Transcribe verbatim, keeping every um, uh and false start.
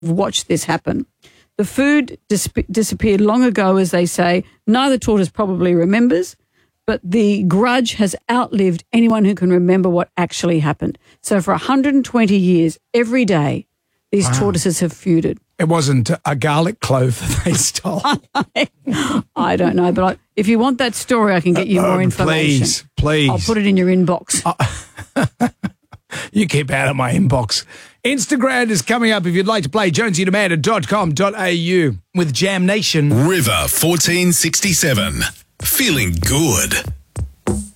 watched this happen. The food dis- disappeared long ago, as they say. Neither tortoise probably remembers, but the grudge has outlived anyone who can remember what actually happened. So for one hundred twenty years, every day, these wow. tortoises have feuded. It wasn't a garlic clove that they stole. I don't know, but I, if you want that story, I can get you more uh, information. Please, please. I'll put it in your inbox. Uh, you keep out of my inbox. Instagram is coming up if you'd like to play jonesy demand dot com dot a u with Jam Nation. River fourteen sixty-seven. Feeling good.